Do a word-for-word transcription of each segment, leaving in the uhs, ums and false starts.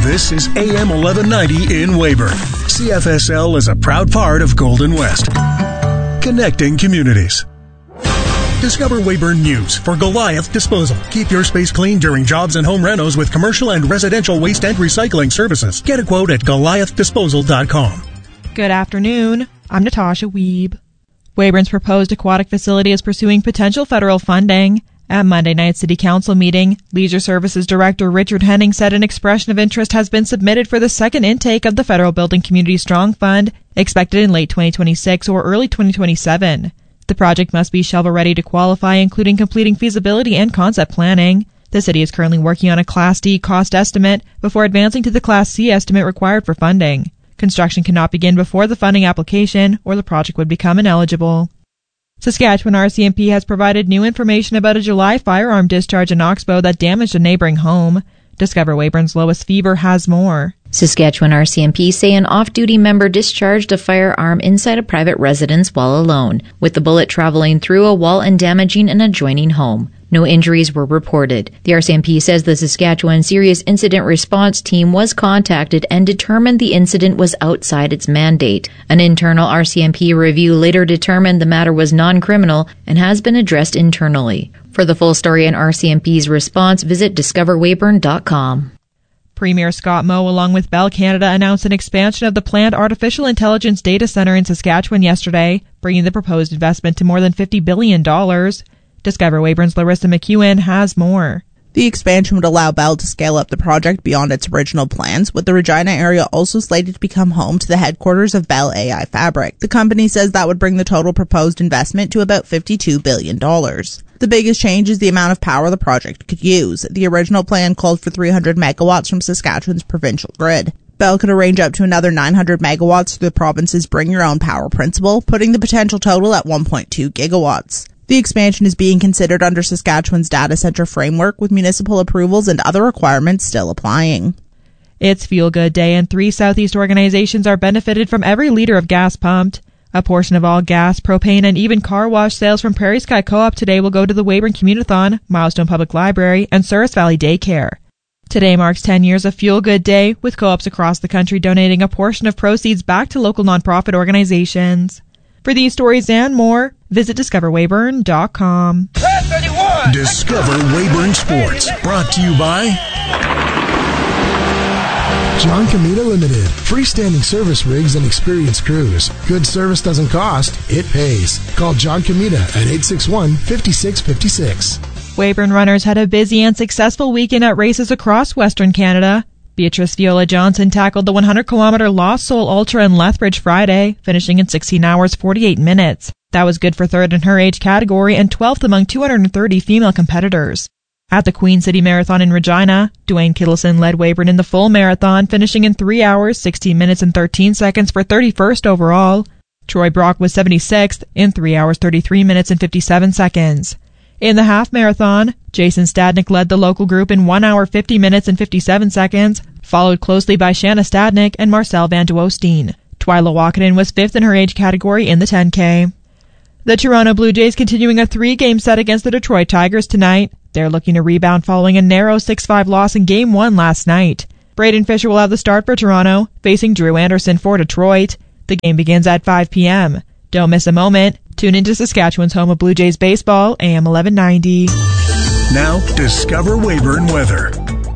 This is A M eleven ninety in Weyburn. C F S L is a proud part of Golden West. Connecting communities. Discover Weyburn News for Goliath Disposal. Keep your space clean during jobs and home renos with commercial and residential waste and recycling services. Get a quote at goliath disposal dot com. Good afternoon. I'm Natasha Wiebe. Weyburn's proposed aquatic facility is pursuing potential federal funding. At Monday night's City Council meeting, Leisure Services Director Richard Henning said an expression of interest has been submitted for the second intake of the Federal Building Community Strong Fund, expected in late twenty twenty-six or early twenty twenty-seven. The project must be shovel-ready to qualify, including completing feasibility and concept planning. The city is currently working on a Class D cost estimate before advancing to the Class C estimate required for funding. Construction cannot begin before the funding application, or the project would become ineligible. Saskatchewan R C M P has provided new information about a July firearm discharge in Oxbow that damaged a neighboring home. Discover Weyburn's Lois Fever has more. Saskatchewan R C M P say an off-duty member discharged a firearm inside a private residence while alone, with the bullet traveling through a wall and damaging an adjoining home. No injuries were reported. The R C M P says the Saskatchewan Serious Incident Response Team was contacted and determined the incident was outside its mandate. An internal R C M P review later determined the matter was non-criminal and has been addressed internally. For the full story on R C M P's response, visit discover weyburn dot com. Premier Scott Moe, along with Bell Canada, announced an expansion of the planned artificial intelligence data center in Saskatchewan yesterday, bringing the proposed investment to more than fifty billion dollars. Discover Weyburn's Larissa McEwen has more. The expansion would allow Bell to scale up the project beyond its original plans, with the Regina area also slated to become home to the headquarters of Bell A I Fabric. The company says that would bring the total proposed investment to about fifty-two billion dollars. The biggest change is the amount of power the project could use. The original plan called for three hundred megawatts from Saskatchewan's provincial grid. Bell could arrange up to another nine hundred megawatts through the province's Bring Your Own Power principle, putting the potential total at one point two gigawatts. The expansion is being considered under Saskatchewan's data center framework, with municipal approvals and other requirements still applying. It's Feel Good Day, and three Southeast organizations are benefited from every liter of gas pumped. A portion of all gas, propane, and even car wash sales from Prairie Sky Co-op today will go to the Weyburn Community-thon, Milestone Public Library, and Souris Valley Daycare. Today marks ten years of Feel Good Day, with co-ops across the country donating a portion of proceeds back to local nonprofit organizations. For these stories and more, visit discover weyburn dot com. Discover Weyburn Sports, brought to you by John Comita Limited. Freestanding service rigs and experienced crews. Good service doesn't cost, it pays. Call John Comita at eight six one, five six five six. Weyburn runners had a busy and successful weekend at races across Western Canada. Beatrice Viola Johnson tackled the one hundred kilometer Lost Soul Ultra in Lethbridge Friday, finishing in sixteen hours forty-eight minutes. That was good for third in her age category and twelfth among two hundred thirty female competitors. At the Queen City Marathon in Regina, Dwayne Kittleson led Weyburn in the full marathon, finishing in three hours, sixteen minutes and thirteen seconds for thirty-first overall. Troy Brock was seventy-sixth in three hours, thirty-three minutes and fifty-seven seconds. In the half marathon, Jason Stadnick led the local group in one hour, fifty minutes and fifty-seven seconds, followed closely by Shanna Stadnick and Marcel Van de Oosteen. Twyla Walkenden was fifth in her age category in the ten K. The Toronto Blue Jays continuing a three-game set against the Detroit Tigers tonight. They're looking to rebound following a narrow six five loss in Game one last night. Braden Fisher will have the start for Toronto, facing Drew Anderson for Detroit. The game begins at five p.m. Don't miss a moment. Tune into Saskatchewan's home of Blue Jays baseball, A M eleven ninety. Now, discover Weyburn weather.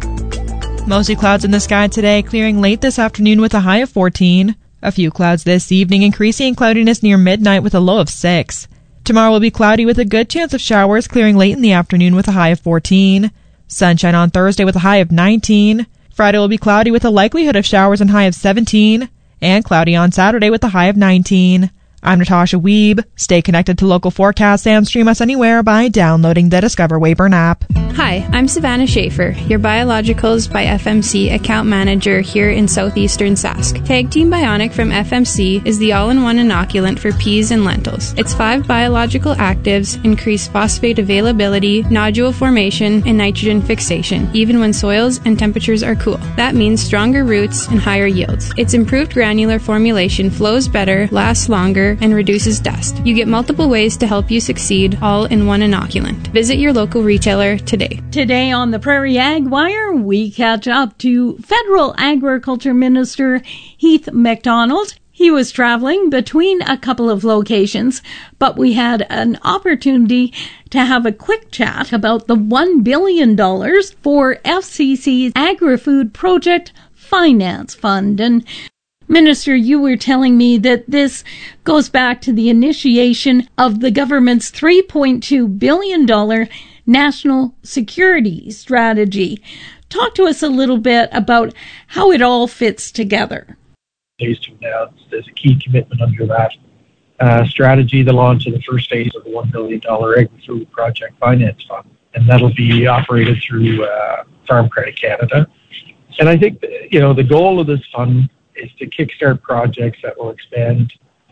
Mostly clouds in the sky today, clearing late this afternoon with a high of fourteen. A few clouds this evening, increasing in cloudiness near midnight with a low of six. Tomorrow will be cloudy with a good chance of showers, clearing late in the afternoon with a high of fourteen. Sunshine on Thursday with a high of nineteen. Friday will be cloudy with a likelihood of showers and high of seventeen. And cloudy on Saturday with a high of nineteen. I'm Natasha Wiebe. Stay connected to local forecasts and stream us anywhere by downloading the Discover Weyburn app. Hi, I'm Savannah Schaefer, your Biologicals by F M C account manager here in southeastern Sask. Tag Team Bionic from F M C is the all-in-one inoculant for peas and lentils. Its five biological actives increase phosphate availability, nodule formation, and nitrogen fixation, even when soils and temperatures are cool. That means stronger roots and higher yields. Its improved granular formulation flows better, lasts longer, air and reduces dust. You get multiple ways to help you succeed, all in one inoculant. Visit your local retailer today. Today on the Prairie Ag Wire, we catch up to Federal Agriculture Minister Heath MacDonald. He was traveling between a couple of locations, but we had an opportunity to have a quick chat about the one billion dollars for F C C's Agri-Food Project Finance Fund. And Minister, you were telling me that this goes back to the initiation of the government's three point two billion dollars national security strategy. Talk to us a little bit about how it all fits together. Days to announce there's a key commitment under that uh, strategy, the launch of the first phase of the one billion dollars Agri-Food Project Finance Fund, and that'll be operated through uh, Farm Credit Canada. And I think, you know, the goal of this fund is to kickstart projects that will expand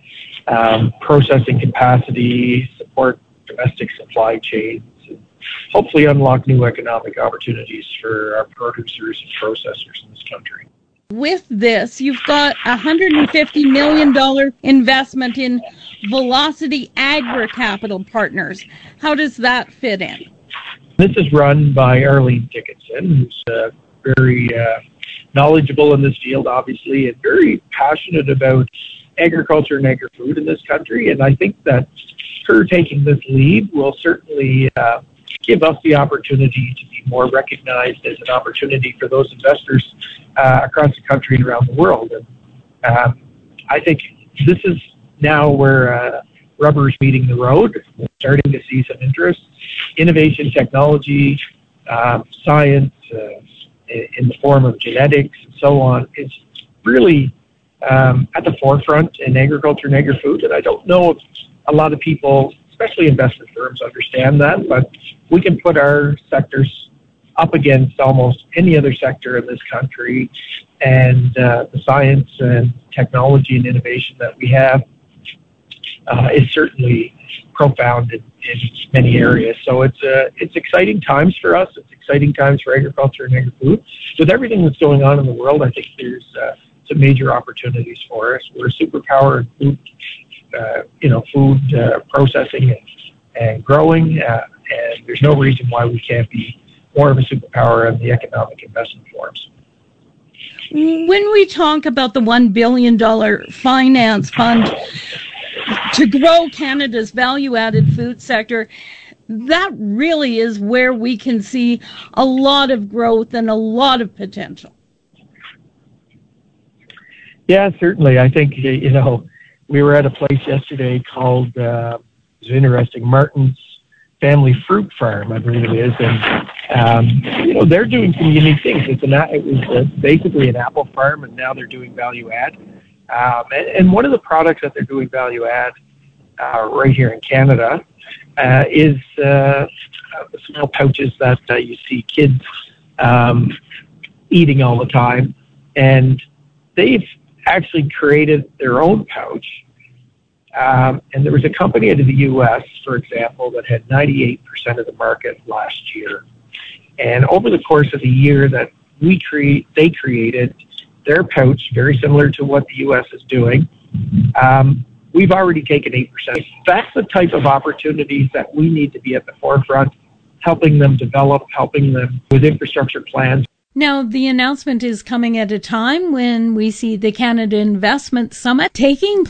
um, processing capacity, support domestic supply chains, and hopefully unlock new economic opportunities for our producers and processors in this country. With this, you've got a one hundred fifty million dollars investment in Velocity Agri-Capital Partners. How does that fit in? This is run by Arlene Dickinson, who's uh, very uh, knowledgeable in this field, obviously, and very passionate about agriculture and agri-food in this country. And I think that her taking this lead will certainly uh, give us the opportunity to be more recognized as an opportunity for those investors uh, across the country and around the world. And um, I think this is now where uh, rubber is meeting the road. We're starting to see some interest. Innovation, technology, um, science, uh, in the form of genetics and so on, is really um, at the forefront in agriculture and agri-food. And I don't know if a lot of people, especially investment firms, understand that, but we can put our sectors up against almost any other sector in this country, and uh, the science and technology and innovation that we have uh, is certainly profound in, in many areas. So it's uh, it's exciting times for us. It's exciting times for agriculture and agri-food. With everything that's going on in the world, I think there's uh, some major opportunities for us. We're a superpower in food, uh, you know, food uh, processing and, and growing, uh, and there's no reason why we can't be more of a superpower in the economic investment forms. When we talk about the one billion dollars finance fund to grow Canada's value-added food sector, that really is where we can see a lot of growth and a lot of potential. Yeah, certainly. I think, you know, we were at a place yesterday called, uh, it was interesting, Martin's Family Fruit Farm, I believe it is, and um, you know, they're doing some unique things. It's an, it was uh, basically an apple farm, and now they're doing value add. Um, and, and one of the products that they're doing value add uh, right here in Canada uh, is uh, the small pouches that uh, you see kids um, eating all the time, and they've actually created their own pouch. Um, and there was a company out of the U S, for example, that had ninety-eight percent of the market last year. And over the course of the year that we create, they created their pouch, very similar to what the U S is doing. Um, we've already taken eight percent. That's the type of opportunities that we need to be at the forefront, helping them develop, helping them with infrastructure plans. Now, the announcement is coming at a time when we see the Canada Investment Summit taking place